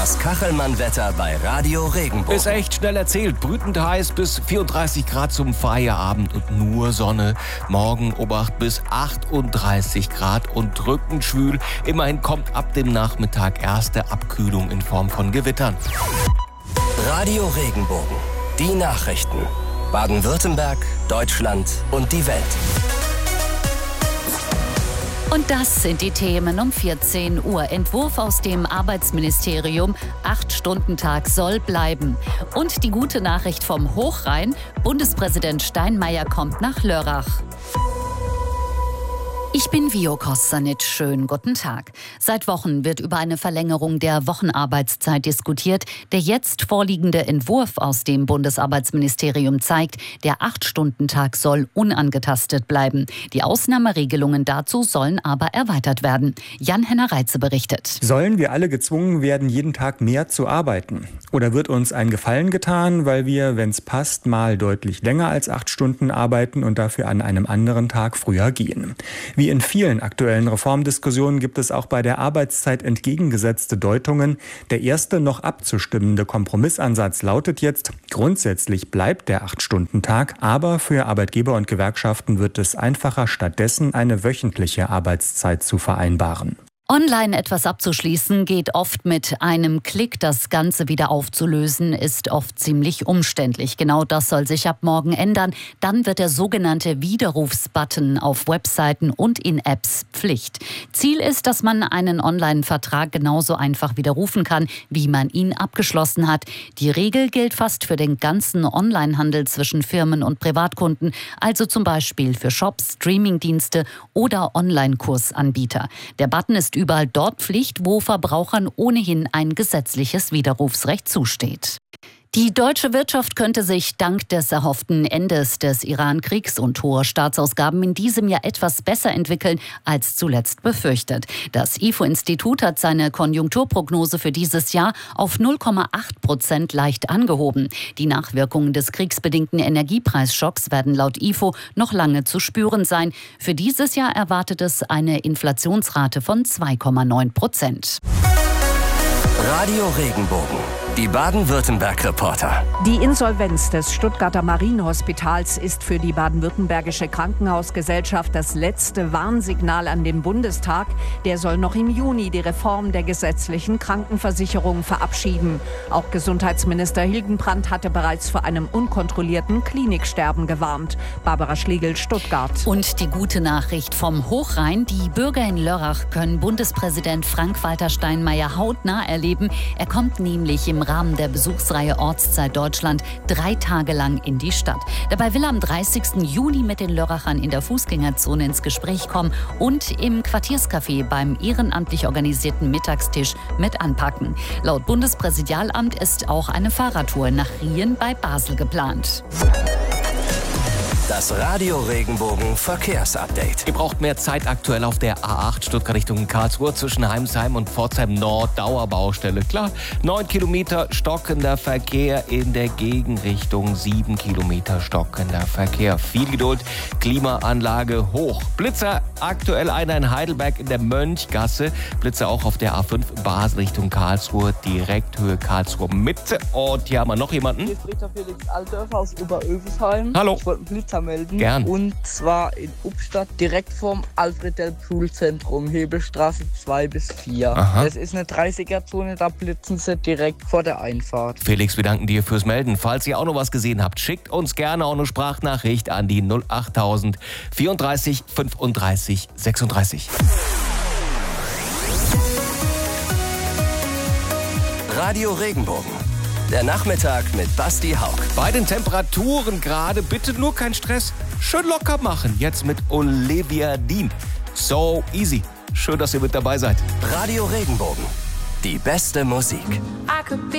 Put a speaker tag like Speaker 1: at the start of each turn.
Speaker 1: Das Kachelmann-Wetter bei Radio Regenbogen.
Speaker 2: Ist echt schnell erzählt. Brütend heiß bis 34 Grad zum Feierabend und nur Sonne. Morgen Obacht bis 38 Grad und drückend schwül. Immerhin kommt ab dem Nachmittag erste Abkühlung in Form von Gewittern.
Speaker 1: Radio Regenbogen. Die Nachrichten. Baden-Württemberg, Deutschland und die Welt.
Speaker 3: Und das sind die Themen um 14 Uhr. Entwurf aus dem Arbeitsministerium. 8-Stunden-Tag soll bleiben. Und die gute Nachricht vom Hochrhein. Bundespräsident Steinmeier kommt nach Lörrach. Ich bin Vio Kostanic. Schönen guten Tag. Seit Wochen wird über eine Verlängerung der Wochenarbeitszeit diskutiert. Der jetzt vorliegende Entwurf aus dem Bundesarbeitsministerium zeigt, der 8-Stunden-Tag soll unangetastet bleiben. Die Ausnahmeregelungen dazu sollen aber erweitert werden. Jan-Henner Reitze berichtet.
Speaker 4: Sollen wir alle gezwungen werden, jeden Tag mehr zu arbeiten? Oder wird uns ein Gefallen getan, weil wir, wenn es passt, mal deutlich länger als 8 Stunden arbeiten und dafür an einem anderen Tag früher gehen? Wie in vielen aktuellen Reformdiskussionen gibt es auch bei der Arbeitszeit entgegengesetzte Deutungen. Der erste noch abzustimmende Kompromissansatz lautet jetzt, grundsätzlich bleibt der 8-Stunden-Tag, aber für Arbeitgeber und Gewerkschaften wird es einfacher, stattdessen eine wöchentliche Arbeitszeit zu vereinbaren.
Speaker 3: Online etwas abzuschließen geht oft mit einem Klick. Das Ganze wieder aufzulösen ist oft ziemlich umständlich. Genau das soll sich ab morgen ändern. Dann wird der sogenannte Widerrufsbutton auf Webseiten und in Apps Pflicht. Ziel ist, dass man einen Online-Vertrag genauso einfach widerrufen kann, wie man ihn abgeschlossen hat. Die Regel gilt fast für den ganzen Onlinehandel zwischen Firmen und Privatkunden, also zum Beispiel für Shops, Streamingdienste oder Online-Kursanbieter. Der Button ist überall dort Pflicht, wo Verbrauchern ohnehin ein gesetzliches Widerrufsrecht zusteht. Die deutsche Wirtschaft könnte sich dank des erhofften Endes des Iran-Kriegs und hoher Staatsausgaben in diesem Jahr etwas besser entwickeln als zuletzt befürchtet. Das IFO-Institut hat seine Konjunkturprognose für dieses Jahr auf 0,8% leicht angehoben. Die Nachwirkungen des kriegsbedingten Energiepreisschocks werden laut IFO noch lange zu spüren sein. Für dieses Jahr erwartet es eine Inflationsrate von 2,9%.
Speaker 1: Radio Regenbogen. Die Baden-Württemberg-Reporter.
Speaker 5: Die Insolvenz des Stuttgarter Marienhospitals ist für die baden-württembergische Krankenhausgesellschaft das letzte Warnsignal an den Bundestag. Der soll noch im Juni die Reform der gesetzlichen Krankenversicherung verabschieden. Auch Gesundheitsminister Hildenbrand hatte bereits vor einem unkontrollierten Kliniksterben gewarnt. Barbara Schlegel, Stuttgart.
Speaker 3: Und die gute Nachricht vom Hochrhein. Die Bürger in Lörrach können Bundespräsident Frank-Walter Steinmeier hautnah erleben. Er kommt nämlich im Rahmen der Besuchsreihe Ortszeit Deutschland 3 Tage lang in die Stadt. Dabei will er am 30. Juni mit den Lörrachern in der Fußgängerzone ins Gespräch kommen und im Quartierscafé beim ehrenamtlich organisierten Mittagstisch mit anpacken. Laut Bundespräsidialamt ist auch eine Fahrradtour nach Rien bei Basel geplant.
Speaker 1: Das Radio Regenbogen Verkehrsupdate.
Speaker 2: Ihr braucht mehr Zeit aktuell auf der A8 Stuttgart Richtung Karlsruhe zwischen Heimsheim und Pforzheim Nord. Dauerbaustelle. Klar, 9 Kilometer stockender Verkehr in der Gegenrichtung. 7 Kilometer stockender Verkehr. Viel Geduld. Klimaanlage hoch. Blitzer aktuell einer in Heidelberg in der Mönchgasse. Blitzer auch auf der A5 Basel Richtung Karlsruhe. Direkt Höhe Karlsruhe Mitte. Und hier haben wir noch jemanden.
Speaker 6: Hier ist Richter Felix Altdörfer aus Oberöfelsheim.
Speaker 2: Hallo.
Speaker 6: Ich wollte einen Blitzer melden.
Speaker 2: Gern.
Speaker 6: Und zwar in Ubstadt, direkt vorm Alfred-Delp-Schulzentrum, Hebelstraße 2 bis 4.
Speaker 2: Aha.
Speaker 6: Das ist eine 30er-Zone, da blitzen sie direkt vor der Einfahrt.
Speaker 2: Felix, wir danken dir fürs Melden. Falls ihr auch noch was gesehen habt, schickt uns gerne auch eine Sprachnachricht an die 08000 34 35 36.
Speaker 1: Radio Regenbogen. Der Nachmittag mit Basti Haug.
Speaker 2: Bei den Temperaturen gerade bitte nur kein Stress. Schön locker machen. Jetzt mit Olivia Dean. So easy. Schön, dass ihr mit dabei seid.
Speaker 1: Radio Regenbogen. Die beste Musik.
Speaker 7: I could be